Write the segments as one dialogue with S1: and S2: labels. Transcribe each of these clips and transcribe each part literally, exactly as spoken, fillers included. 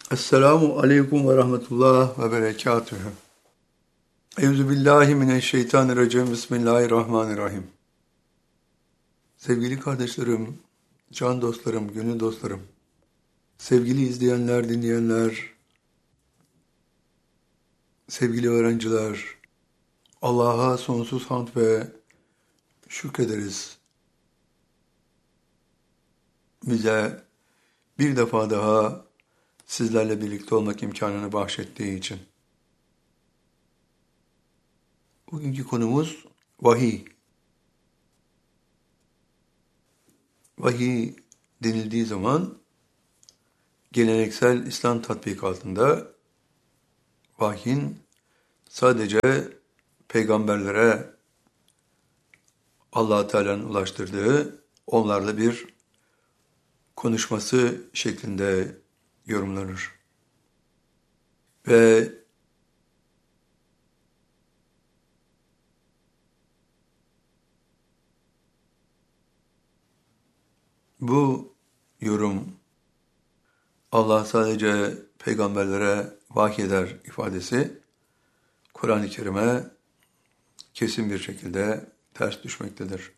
S1: Esselamu aleyküm ve rahmetullah ve berekatühü. Euzubillahimineşşeytanirracim. Bismillahirrahmanirrahim. Sevgili kardeşlerim, can dostlarım, gönül dostlarım, sevgili izleyenler, dinleyenler, sevgili öğrenciler, Allah'a sonsuz hamd ve şükrederiz. Bize bir defa daha sizlerle birlikte olmak imkanını bahşettiği için. Bugünkü konumuz vahiy. Vahiy denildiği zaman geleneksel İslam tatbikatında vahyin sadece peygamberlere Allah Teala'nın ulaştırdığı onlarla bir konuşması şeklinde yorumlanır. Ve bu yorum Allah sadece peygamberlere vahyeder ifadesi Kur'an-ı Kerim'e kesin bir şekilde ters düşmektedir.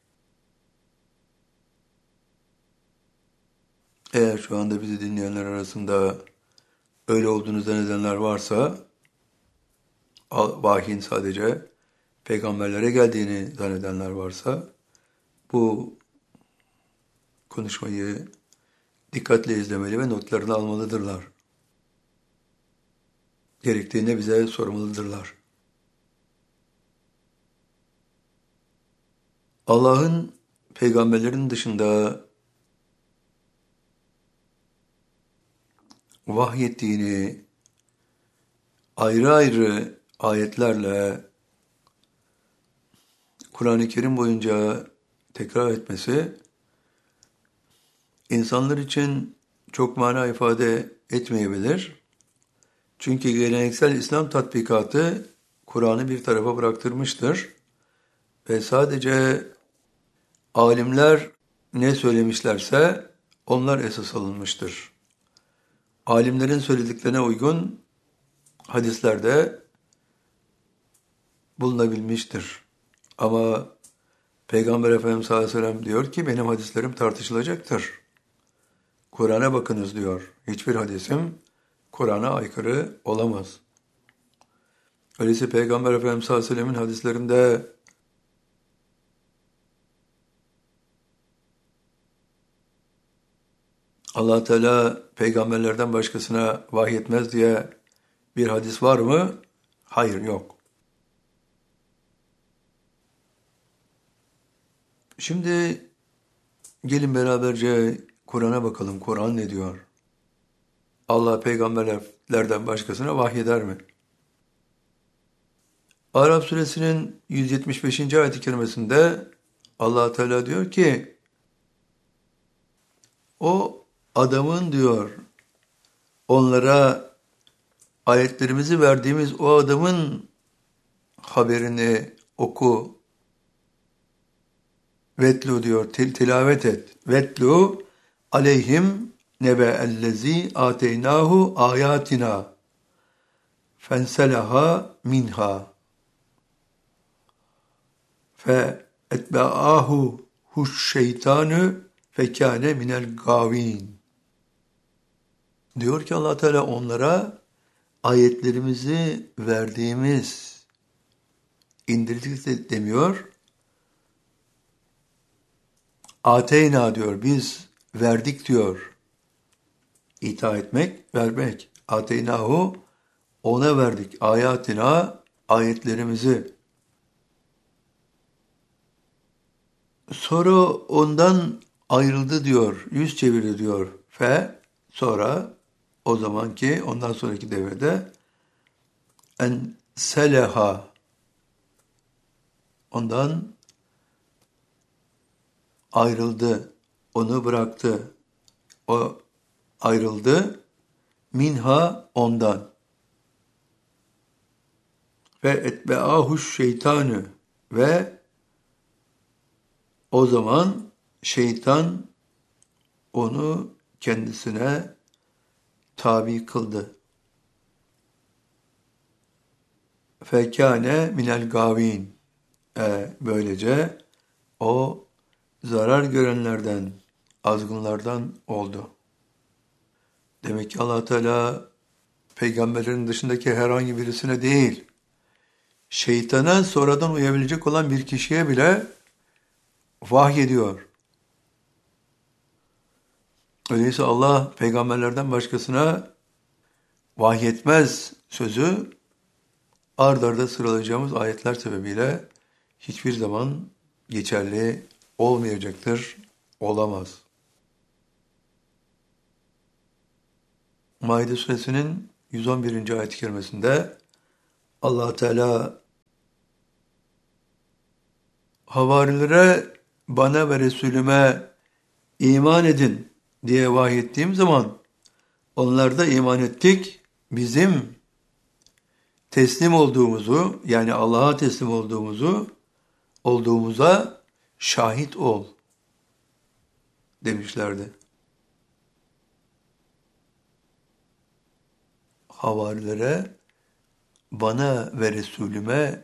S1: Eğer şu anda bizi dinleyenler arasında öyle olduğunu zannedenler varsa, vahyin sadece peygamberlere geldiğini zannedenler varsa, bu konuşmayı dikkatle izlemeli ve notlarını almalıdırlar. Gerektiğinde bize sormalıdırlar. Allah'ın peygamberlerin dışında vahyettiğini ayrı ayrı ayetlerle Kur'an-ı Kerim boyunca tekrar etmesi insanlar için çok mana ifade etmeyebilir. Çünkü geleneksel İslam tatbikatı Kur'an'ı bir tarafa bıraktırmıştır ve sadece alimler ne söylemişlerse onlar esas alınmıştır. Alimlerin söylediklerine uygun hadislerde bulunabilmiştir. Ama Peygamber Efendimiz sallallahu aleyhi ve sellem diyor ki benim hadislerim tartışılacaktır. Kur'an'a bakınız diyor. Hiçbir hadisim Kur'an'a aykırı olamaz. Öyleyse Peygamber Efendimiz sallallahu aleyhi ve sellemin hadislerinde Allah Teala peygamberlerden başkasına vahyetmez diye bir hadis var mı? Hayır, yok. Şimdi gelin beraberce Kur'an'a bakalım. Kur'an ne diyor? Allah peygamberlerden başkasına vahyeder mi? Araf suresinin yüz yetmiş beşinci ayet-i kerimesinde Allah Teala diyor ki o adamın diyor onlara ayetlerimizi verdiğimiz o adamın haberini oku. Vetlu diyor, til tilavet et. Vetlu aleyhim nebe'ellezi ateynahu ayatina fenselaha minha fe etbe'ahu huş şeytanü fekâne minel gâvîn. Diyor ki Allah Teala onlara ayetlerimizi verdiğimiz indirdik de demiyor. Ateyna diyor, biz verdik diyor. İta etmek, vermek. Ateynahu, ona verdik. Ayatina, ayetlerimizi. Sonra ondan ayrıldı diyor, yüz çevirdi diyor. Fe, sonra o zamanki, ondan sonraki devrede en seleha, ondan ayrıldı, onu bıraktı. O ayrıldı, minha ondan. Ve etbeahuş şeytanü ve o zaman şeytan onu kendisine tabi kıldı. Fekâne minel gâvîn. E, böylece o zarar görenlerden, azgınlardan oldu. Demek ki Allah Teala peygamberlerin dışındaki herhangi birisine değil, şeytana sonradan uyabilecek olan bir kişiye bile vahyediyor. Öyleyse Allah peygamberlerden başkasına vahyetmez sözü ard arda sıralayacağımız ayetler sebebiyle hiçbir zaman geçerli olmayacaktır, olamaz. Maide suresinin yüz on birinci ayet-i kerimesinde Allah Teala havarilere bana ve Resulüme iman edin diye vahyettiğim zaman onlar da iman ettik, bizim teslim olduğumuzu, yani Allah'a teslim olduğumuzu, olduğumuza şahit ol demişlerdi. Havarilere bana ve Resulüme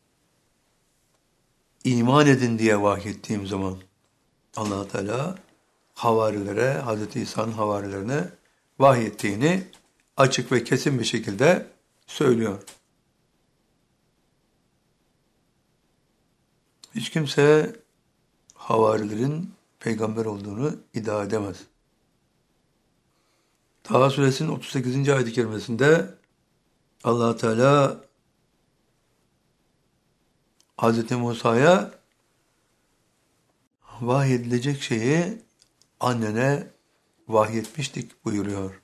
S1: iman edin diye vahyettiğim zaman Allah Teala havarilere, Hazreti İsa'nın havarilerine vahyettiğini açık ve kesin bir şekilde söylüyor. Hiç kimse havarilerin peygamber olduğunu iddia edemez. Taha suresinin otuz sekizinci ayet-i kerimesinde Allah Teala Hazreti Musa'ya vahyedilecek şeyi annene vahyetmiştik buyuruyor.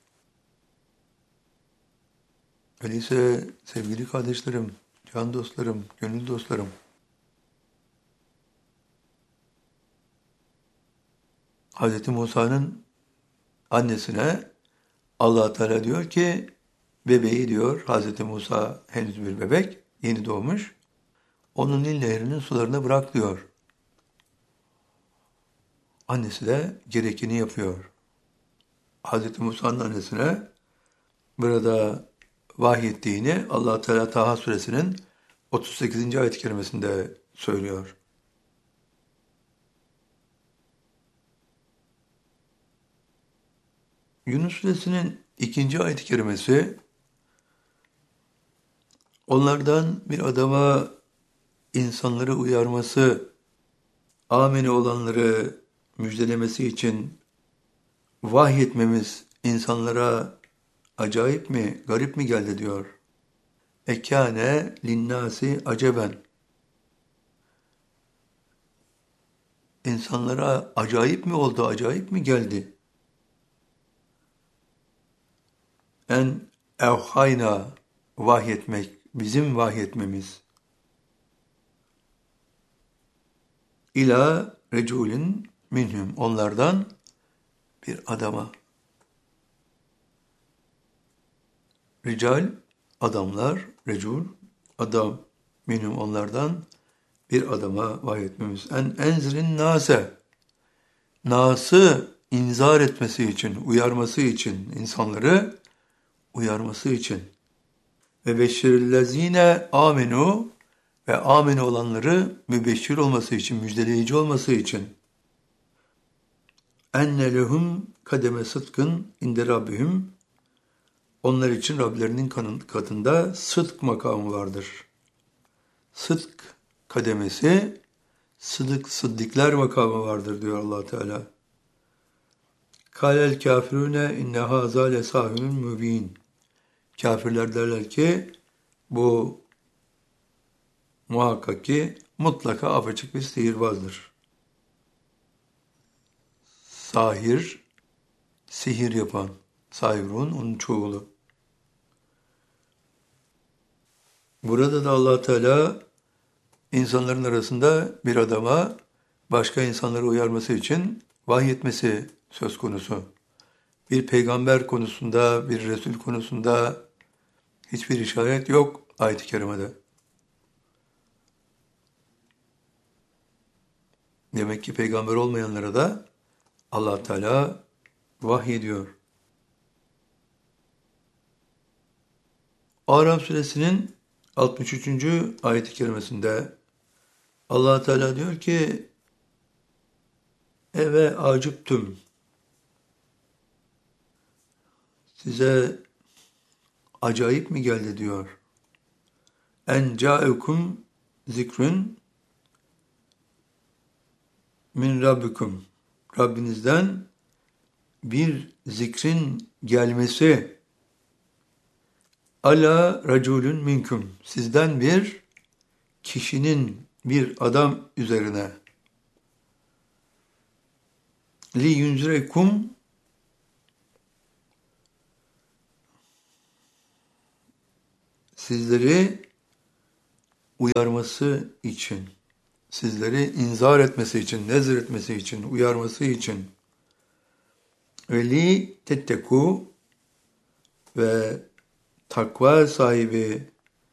S1: Öyleyse sevgili kardeşlerim, can dostlarım, gönül dostlarım, Hazreti Musa'nın annesine Allah Teala diyor ki, bebeği diyor, Hazreti Musa henüz bir bebek, yeni doğmuş, onun Nil Nehri'nin sularına bırak diyor. Annesi de gerekeni yapıyor. Hazreti Musa'nın annesine burada vahyettiğini Allah Teala Taha suresinin otuz sekizinci ayet-i kerimesinde söylüyor. Yunus suresinin ikinci ayet-i kerimesi onlardan bir adama insanları uyarması, ameni olanları müjdelemesi için vahyetmemiz insanlara acayip mi, garip mi geldi diyor. Ekâne linnâsi aceben. İnsanlara acayip mi oldu, acayip mi geldi? En evhayna vahyetmek, bizim vahyetmemiz. İlâ reculin minhum. Onlardan bir adama. Rical, adamlar, recul, adam. Minhum onlardan bir adama vahyetmemiz. En enzirin nase. Nas'ı inzar etmesi için, uyarması için, insanları uyarması için. Ve beşşirillezine amenu ve amenu olanları mübeşşir olması için, müjdeleyici olması için. Enne lehum kademe sıdkın inde rabbihim. Onlar için Rablerinin katında sıdk makamı vardır. Sıdk kademesi, sıdık sıddıklar makamı vardır diyor Allah Teala. Kâlel kâfirûne inne hâzâ lesâhünün mübîn. Kafirler derler ki bu muhakkak ki mutlaka apaçık bir sihirbazdır. Sahir, sihir yapan. Sahirun, onun çoğulu. Burada da Allah Teala insanların arasında bir adama başka insanları uyarması için vahyetmesi söz konusu. Bir peygamber konusunda, bir Resul konusunda hiçbir işaret yok ayet-i kerimede. Demek ki peygamber olmayanlara da Allah Teala vahyediyor. Araf suresinin altmış üçüncü ayet-i kerimesinde Allah Teala diyor ki eve acıptüm. Size acayip mi geldi diyor. En ca'ekum zikrün min rabbikum. Rabbinizden bir zikrin gelmesi. Ala raculun minkum. Sizden bir kişinin, bir adam üzerine. Li yunzirekum. Sizleri uyarması için, sizleri inzar etmesi için, nezir etmesi için, uyarması için. Ve li tetteku ve takva sahibi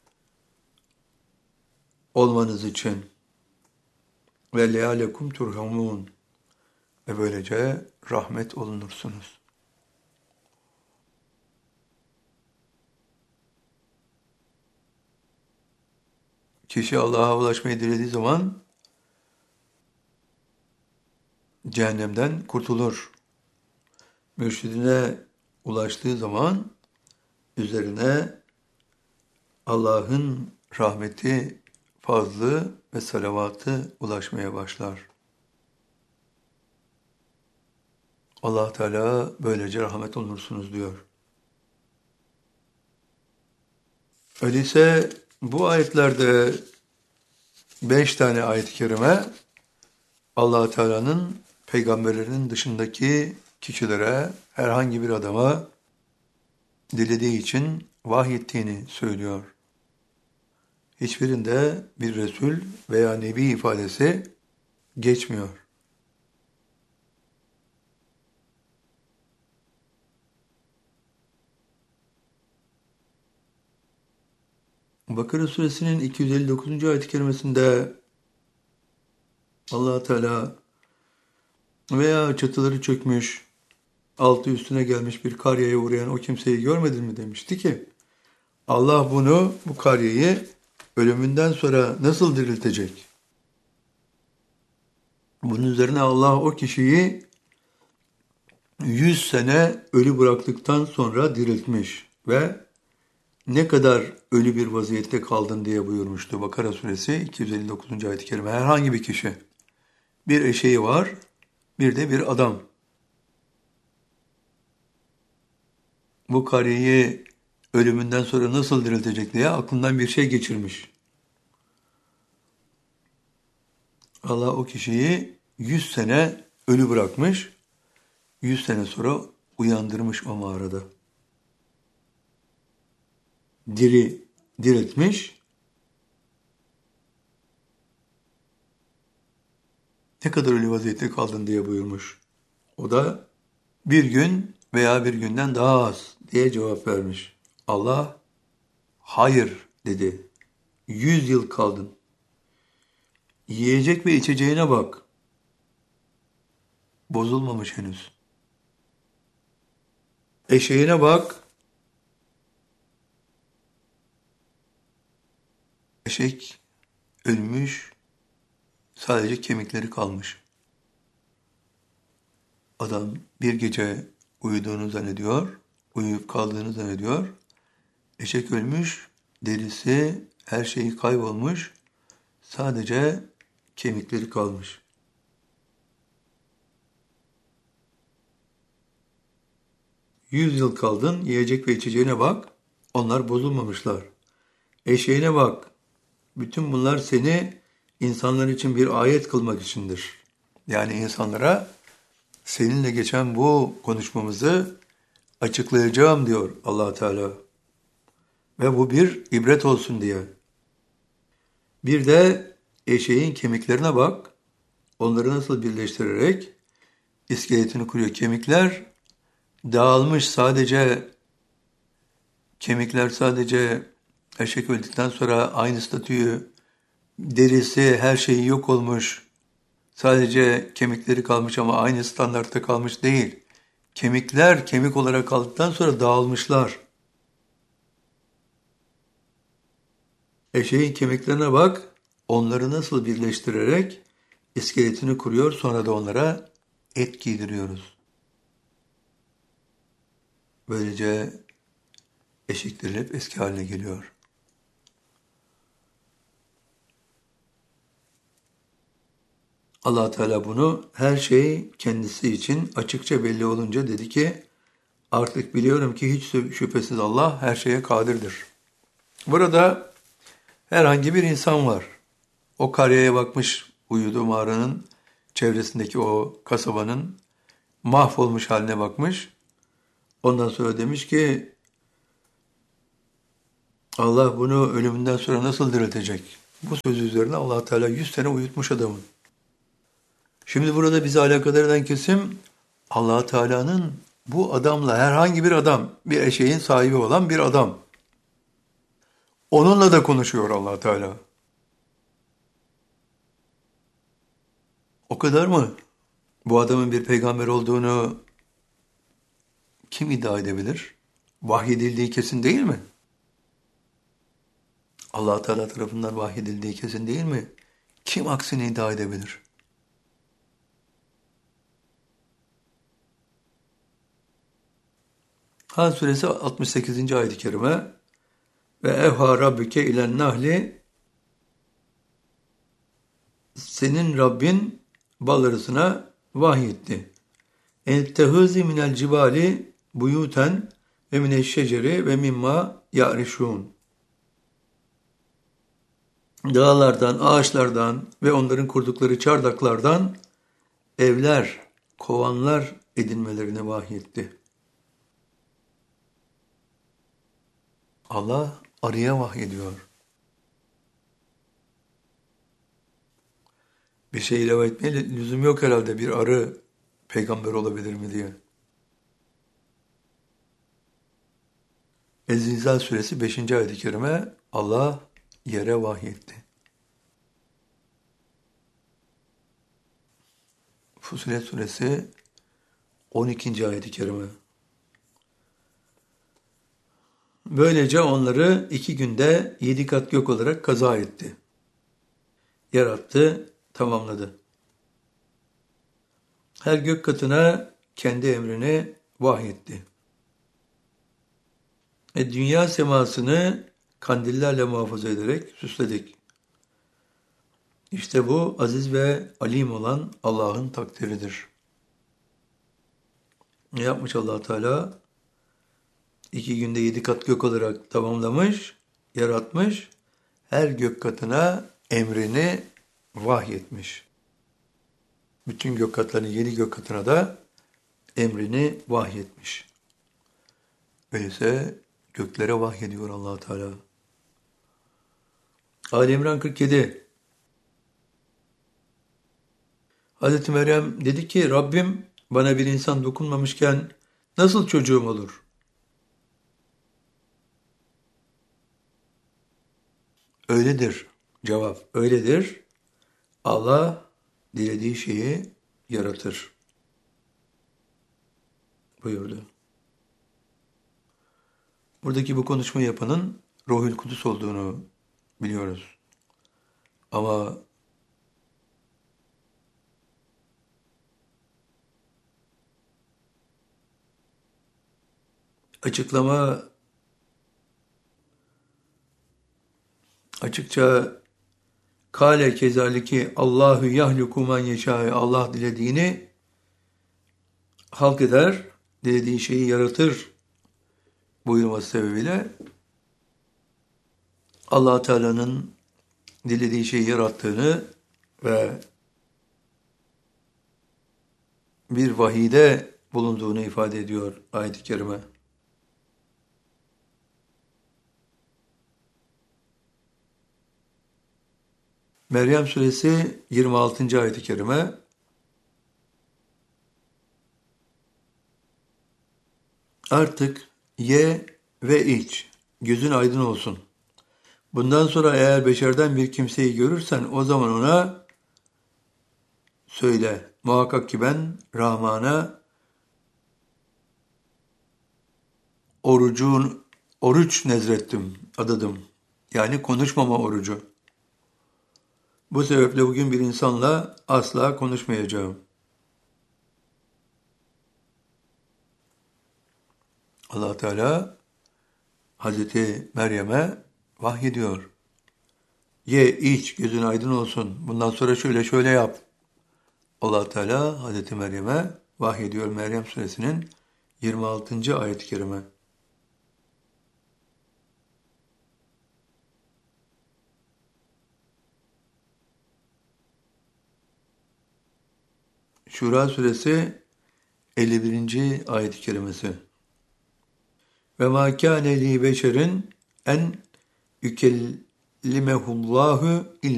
S1: olmanız için. Ve lealekum turhamun. Ve böylece rahmet olunursunuz. Kişi Allah'a ulaşmayı dilediği zaman cehennemden kurtulur. Mürşidine ulaştığı zaman üzerine Allah'ın rahmeti, fazlı ve salavatı ulaşmaya başlar. Allah Teala böylece rahmet olursunuz diyor. Öyleyse bu ayetlerde beş tane ayet-i kerime Allah Teala'nın peygamberlerinin dışındaki kişilere, herhangi bir adama dilediği için vahyettiğini söylüyor. Hiçbirinde bir Resul veya Nebi ifadesi geçmiyor. Bakara suresinin iki yüz elli dokuzuncu ayet-i kerimesinde Allah Teala veya çatıları çökmüş, altı üstüne gelmiş bir karyaya uğrayan o kimseyi görmedin mi demişti ki, Allah bunu, bu karyeyi ölümünden sonra nasıl diriltecek? Bunun üzerine Allah o kişiyi yüz sene ölü bıraktıktan sonra diriltmiş ve ne kadar ölü bir vaziyette kaldın diye buyurmuştu. Bakara suresi iki yüz elli dokuzuncu ayet-i kerime. Herhangi bir kişi, bir eşeği var, bir de bir adam. Bu karyeyi ölümünden sonra nasıl diriltecek diye aklından bir şey geçirmiş. Allah o kişiyi yüz sene ölü bırakmış, yüz sene sonra uyandırmış o mağarada. Diri diriltmiş. Ne kadar ölü vaziyette kaldın diye buyurmuş. O da bir gün veya bir günden daha az diye cevap vermiş. Allah hayır dedi. Yüz yıl kaldın. Yiyecek ve içeceğine bak. Bozulmamış henüz. Eşeğine bak. Eşek ölmüş, sadece kemikleri kalmış. Adam bir gece uyuduğunu zannediyor, uyuyup kaldığını zannediyor. Eşek ölmüş, derisi, her şeyi kaybolmuş, sadece kemikleri kalmış. Yüz yıl kaldın, yiyecek ve içeceğine bak, onlar bozulmamışlar. Eşeğine bak, bütün bunlar seni insanlar için bir ayet kılmak içindir. Yani insanlara seninle geçen bu konuşmamızı açıklayacağım diyor Allah Teala. Ve bu bir ibret olsun diye. Bir de eşeğin kemiklerine bak. Onları nasıl birleştirerek iskeletini kuruyor. Kemikler dağılmış, sadece kemikler sadece eşek öldükten sonra aynı statüyü, derisi, her şeyi yok olmuş. Sadece kemikleri kalmış ama aynı standartta kalmış değil. Kemikler kemik olarak kaldıktan sonra dağılmışlar. Eşeğin kemiklerine bak, onları nasıl birleştirerek iskeletini kuruyor, sonra da onlara et giydiriyoruz. Böylece eşekler hep eski haline geliyor. Allah Teala bunu her şey kendisi için açıkça belli olunca dedi ki, artık biliyorum ki hiç şüphesiz Allah her şeye kadirdir. Burada herhangi bir insan var. O karyaya bakmış, uyuduğu mağaranın çevresindeki o kasabanın mahvolmuş haline bakmış. Ondan sonra demiş ki, Allah bunu ölümünden sonra nasıl diriltecek? Bu söz üzerine Allah Teala yüz sene uyutmuş adamın. Şimdi burada bizi alakadar eden kesim Allah Teala'nın bu adamla, herhangi bir adam, bir eşeğin sahibi olan bir adam. Onunla da konuşuyor Allah Teala. O kadar mı? Bu adamın bir peygamber olduğunu kim iddia edebilir? Vahyedildiği kesin değil mi? Allah Teala tarafından vahyedildiği kesin değil mi? Kim aksini iddia edebilir? Han suresi altmış sekizinci ayet-i kerime ve evha rabbuke ilen nahli, senin Rabbin bal arısına vahyetti. Entehızi minel cibali buyuten ve mineşşeceri ve mimma ya'rişun. Dağlardan, ağaçlardan ve onların kurdukları çardaklardan evler, kovanlar edinmelerini vahyetti. Allah arıya vahyediyor. Bir şey ilave etmeye lüzum yok herhalde, bir arı peygamber olabilir mi diye. Ez-Zilzal suresi beşinci ayet-i kerime Allah yere vahyetti. Fussilet suresi on ikinci ayet-i kerime. Böylece onları iki günde yedi kat gök olarak kaza etti. Yarattı, tamamladı. Her gök katına kendi emrini vahyetti. E, dünya semasını kandillerle muhafaza ederek süsledik. İşte bu aziz ve alim olan Allah'ın takdiridir. Ne yapmış Allah Teala? İki günde yedi kat gök olarak tamamlamış, yaratmış. Her gök katına emrini vahyetmiş. Bütün gök katlarının yedi gök katına da emrini vahyetmiş. Öyleyse göklere vahyediyor Allah Teala. Ali İmran kırk yedi. Hazreti Meryem dedi ki, Rabbim bana bir insan dokunmamışken nasıl çocuğum olur? Öyledir. Cevap, öyledir. Allah dilediği şeyi yaratır buyurdu. Buradaki bu konuşma yapanın Ruhul Kudüs olduğunu biliyoruz. Ama açıklama açıkça kâle kezaliki Allahu yahluku men yeşâ, Allah dilediğini halk eder, dilediği şeyi yaratır buyurması sebebiyle Allah Teala'nın dilediği şeyi yarattığını ve bir vahide bulunduğunu ifade ediyor ayet-i kerime. Meryem suresi yirmi altıncı ayet-i kerime. Artık ye ve iç, gözün aydın olsun. Bundan sonra eğer beşerden bir kimseyi görürsen o zaman ona söyle. Muhakkak ki ben Rahman'a orucun, oruç nezrettim, adadım. Yani konuşmama orucu. Bu sebeple bugün bir insanla asla konuşmayacağım. Allah Teala Hazreti Meryem'e vahyediyor. Ye, iç, gözün aydın olsun. Bundan sonra şöyle şöyle yap. Allah Teala Hazreti Meryem'e vahyediyor Meryem suresinin yirmi altıncı ayet-i kerime. Şura suresi elli birinci ayet-i kerimesi. Ve mâ kâne li beşerin en yükellimehullahu